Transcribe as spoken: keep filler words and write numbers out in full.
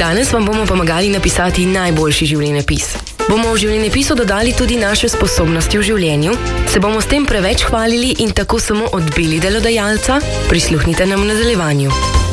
Danes vam bomo pomagali napisati najboljši življenjepis. Bomo v življenjepisu dodali tudi naše sposobnosti v življenju, se bomo s tem preveč hvalili in tako samo odbili delodajalca? Prisluhnite nam v nadaljevanju.